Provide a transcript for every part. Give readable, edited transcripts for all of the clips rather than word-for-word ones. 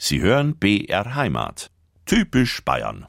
Sie hören BR Heimat. Typisch Bayern.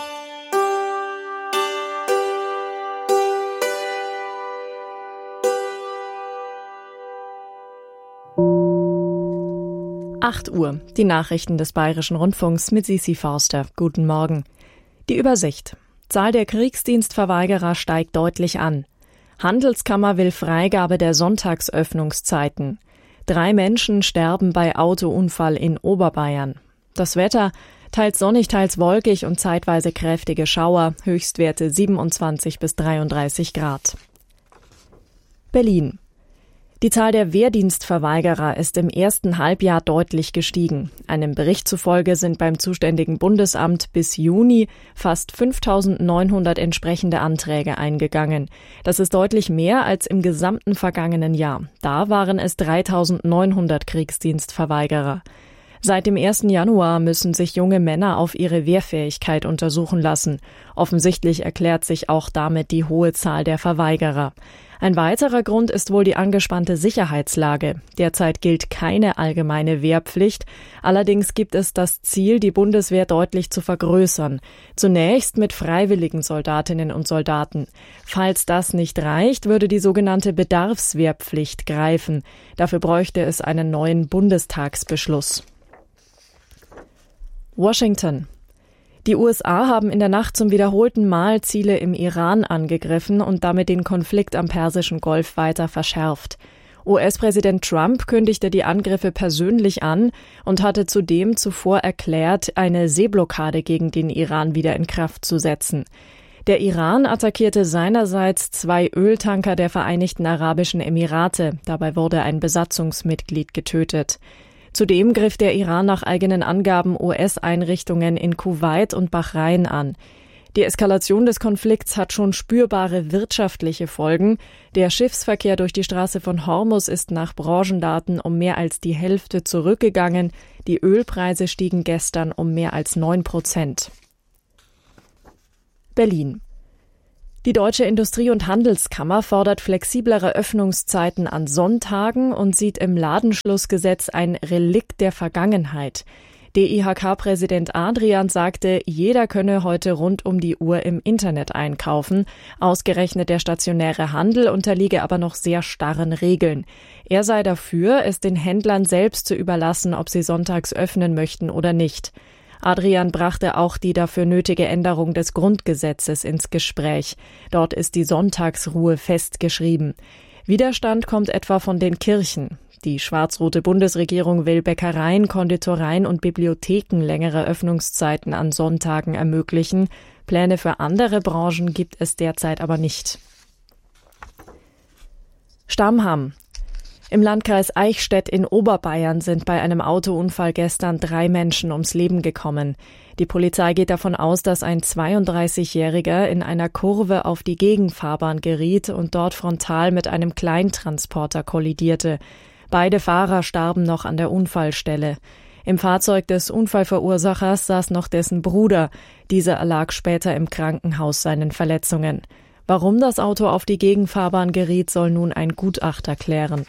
Uhr. Die Nachrichten des Bayerischen Rundfunks mit Sissi Forster. Guten Morgen. Die Übersicht. Zahl der Kriegsdienstverweigerer steigt deutlich an. Handelskammer will Freigabe der Sonntagsöffnungszeiten. 3 Menschen sterben bei Autounfall in Oberbayern. Das Wetter, teils sonnig, teils wolkig und zeitweise kräftige Schauer, Höchstwerte 27 bis 33 Grad. Berlin. Die Zahl der Wehrdienstverweigerer ist im ersten Halbjahr deutlich gestiegen. Einem Bericht zufolge sind beim zuständigen Bundesamt bis Juni fast 5.900 entsprechende Anträge eingegangen. Das ist deutlich mehr als im gesamten vergangenen Jahr. Da waren es 3.900 Kriegsdienstverweigerer. Seit dem 1. Januar müssen sich junge Männer auf ihre Wehrfähigkeit untersuchen lassen. Offensichtlich erklärt sich auch damit die hohe Zahl der Verweigerer. Ein weiterer Grund ist wohl die angespannte Sicherheitslage. Derzeit gilt keine allgemeine Wehrpflicht. Allerdings gibt es das Ziel, die Bundeswehr deutlich zu vergrößern. Zunächst mit freiwilligen Soldatinnen und Soldaten. Falls das nicht reicht, würde die sogenannte Bedarfswehrpflicht greifen. Dafür bräuchte es einen neuen Bundestagsbeschluss. Washington. Die USA haben in der Nacht zum wiederholten Mal Ziele im Iran angegriffen und damit den Konflikt am Persischen Golf weiter verschärft. US-Präsident Trump kündigte die Angriffe persönlich an und hatte zudem zuvor erklärt, eine Seeblockade gegen den Iran wieder in Kraft zu setzen. Der Iran attackierte seinerseits 2 Öltanker der Vereinigten Arabischen Emirate. Dabei wurde ein Besatzungsmitglied getötet. Zudem griff der Iran nach eigenen Angaben US-Einrichtungen in Kuwait und Bahrain an. Die Eskalation des Konflikts hat schon spürbare wirtschaftliche Folgen. Der Schiffsverkehr durch die Straße von Hormuz ist nach Branchendaten um mehr als die Hälfte zurückgegangen. Die Ölpreise stiegen gestern um mehr als 9%. Berlin. Die Deutsche Industrie- und Handelskammer fordert flexiblere Öffnungszeiten an Sonntagen und sieht im Ladenschlussgesetz ein Relikt der Vergangenheit. DIHK-Präsident Adrian sagte, jeder könne heute rund um die Uhr im Internet einkaufen. Ausgerechnet der stationäre Handel unterliege aber noch sehr starren Regeln. Er sei dafür, es den Händlern selbst zu überlassen, ob sie sonntags öffnen möchten oder nicht. Adrian brachte auch die dafür nötige Änderung des Grundgesetzes ins Gespräch. Dort ist die Sonntagsruhe festgeschrieben. Widerstand kommt etwa von den Kirchen. Die schwarz-rote Bundesregierung will Bäckereien, Konditoreien und Bibliotheken längere Öffnungszeiten an Sonntagen ermöglichen. Pläne für andere Branchen gibt es derzeit aber nicht. Stammham. Im Landkreis Eichstätt in Oberbayern sind bei einem Autounfall gestern 3 Menschen ums Leben gekommen. Die Polizei geht davon aus, dass ein 32-Jähriger in einer Kurve auf die Gegenfahrbahn geriet und dort frontal mit einem Kleintransporter kollidierte. Beide Fahrer starben noch an der Unfallstelle. Im Fahrzeug des Unfallverursachers saß noch dessen Bruder. Dieser erlag später im Krankenhaus seinen Verletzungen. Warum das Auto auf die Gegenfahrbahn geriet, soll nun ein Gutachter klären.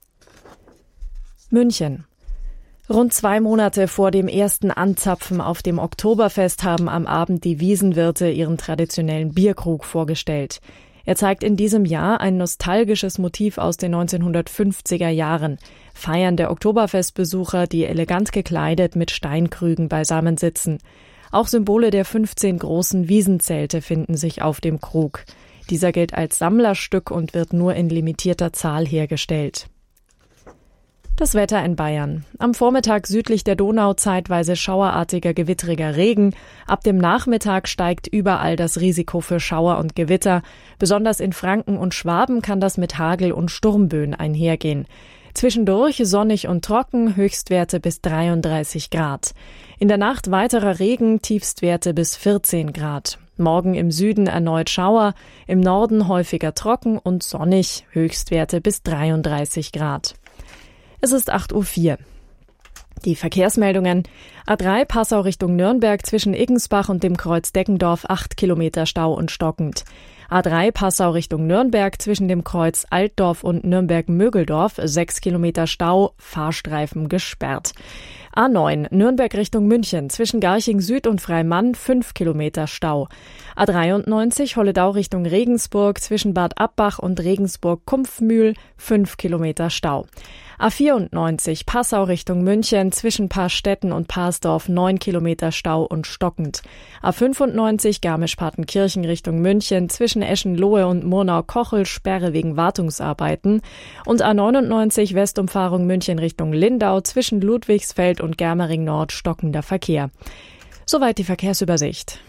München. Rund 2 Monate vor dem ersten Anzapfen auf dem Oktoberfest haben am Abend die Wiesenwirte ihren traditionellen Bierkrug vorgestellt. Er zeigt in diesem Jahr ein nostalgisches Motiv aus den 1950er Jahren. Feiern der Oktoberfestbesucher, die elegant gekleidet mit Steinkrügen beisammen sitzen. Auch Symbole der 15 großen Wiesenzelte finden sich auf dem Krug. Dieser gilt als Sammlerstück und wird nur in limitierter Zahl hergestellt. Das Wetter in Bayern. Am Vormittag südlich der Donau zeitweise schauerartiger, gewittriger Regen. Ab dem Nachmittag steigt überall das Risiko für Schauer und Gewitter. Besonders in Franken und Schwaben kann das mit Hagel und Sturmböen einhergehen. Zwischendurch sonnig und trocken, Höchstwerte bis 33 Grad. In der Nacht weiterer Regen, Tiefstwerte bis 14 Grad. Morgen im Süden erneut Schauer, im Norden häufiger trocken und sonnig, Höchstwerte bis 33 Grad. Es ist 8:04 Uhr. Die Verkehrsmeldungen. A3 Passau Richtung Nürnberg zwischen Iggensbach und dem Kreuz Deggendorf 8 Kilometer Stau und stockend. A3 Passau Richtung Nürnberg zwischen dem Kreuz Altdorf und Nürnberg-Mögeldorf 6 Kilometer Stau, Fahrstreifen gesperrt. A9 Nürnberg Richtung München zwischen Garching Süd und Freimann 5 Kilometer Stau. A93 Holledau Richtung Regensburg zwischen Bad Abbach und Regensburg-Kumpfmühl 5 Kilometer Stau. A94 Passau Richtung München zwischen Paarstetten und Parsdorf 9 Kilometer Stau und stockend. A95 Garmisch-Partenkirchen Richtung München zwischen Eschenlohe und Murnau-Kochel Sperre wegen Wartungsarbeiten und A99 Westumfahrung München Richtung Lindau zwischen Ludwigsfeld und Germering Nord stockender Verkehr. Soweit die Verkehrsübersicht.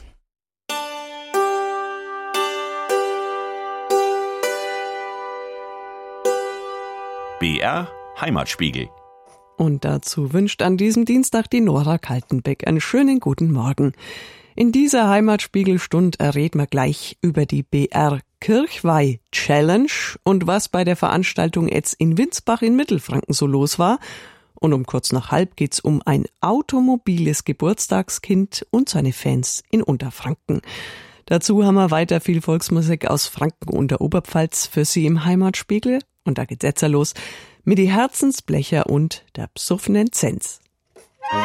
BR Heimatspiegel. Und dazu wünscht an diesem Dienstag die Nora Kaltenbeck einen schönen guten Morgen. In dieser Heimatspiegelstund reden wir gleich über die BR Kirchweih Challenge und was bei der Veranstaltung jetzt in Winsbach in Mittelfranken so los war. Und um kurz nach halb geht's um ein automobiles Geburtstagskind und seine Fans in Unterfranken. Dazu haben wir weiter viel Volksmusik aus Franken und der Oberpfalz für Sie im Heimatspiegel. Und da geht's jetzt los mit die Herzensblecher und der psuffenen Zenz.